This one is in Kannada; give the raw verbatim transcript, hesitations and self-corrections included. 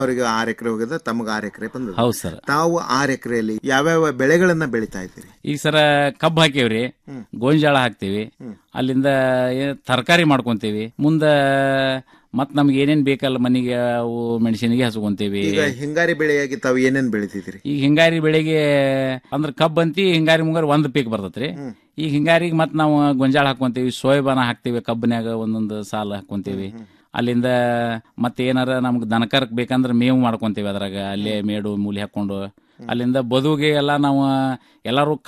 ಅವರಿಗೆ ಆರು ಎಕರೆ ಹೋಗಿದೆ, ತಮಗೆ ಆರು ಎಕರೆ ಬಂದ. ಹೌದು ಸರ್. ತಾವು ಆರು ಎಕರೆಯಲ್ಲಿ ಯಾವ್ಯಾವ ಬೆಳೆಗಳನ್ನ ಬೆಳಿತಾ ಇದ್ದೀರಿ? ಈಗ ಸರ ಕಬ್ಬು ಹಾಕೇವ್ರಿ, ಗೋಂಜಾಳ ಹಾಕ್ತಿವಿ, ಅಲ್ಲಿಂದ ತರಕಾರಿ ಮಾಡ್ಕೊಂತೀವಿ. ಮುಂದ ಮತ್ ನಮ್ಗೆ ಏನೇನ್ ಬೇಕಲ್ಲ ಮನೆಗೆ ಅವು ಮೆಣಸಿನಿಗೆ ಹಚ್ಕೊಂತೀವಿ. ಈಗ ಹಿಂಗಾರಿ ಬೆಳೆಯಾಗಿ ತಾವು ಏನೇನ್ ಬೆಳಿತಿದ್ದೀರಿ? ಈಗ ಹಿಂಗಾರಿ ಬೆಳೆಗೆ ಅಂದ್ರ ಕಬ್ಬ್ ಅಂತಿ ಹಿಂಗಾರಿ ಮುಂಗಾರಿ ಒಂದ್ ಪೀಕ್ ಬರ್ತೈತ್ರಿ. ಈಗ ಹಿಂಗಾರಿಗೆ ಮತ್ ನಾವು ಗೊಂಜಾಳ ಹಾಕೊಂತೀವಿ, ಸೋಯಾಬಾನ ಹಾಕ್ತಿವಿ, ಕಬ್ಬನ್ಯಾಗ ಒಂದೊಂದು ಸಾಲ ಹಾಕೊಂತೀವಿ. ಅಲ್ಲಿಂದ ಮತ್ತೆ ಏನಾರ ನಮ್ಗೆ ದನಕರಕ್ ಬೇಕಂದ್ರೆ ಮೇವು ಮಾಡ್ಕೊಂತೀವಿ, ಅದ್ರಾಗ ಅಲ್ಲೇ ಮೇಡು ಮೂಲಿ ಹಾಕೊಂಡು. ಅಲ್ಲಿಂದ ಬದುಗೆ ಎಲ್ಲ ನಾವು ಎಲ್ಲಾರು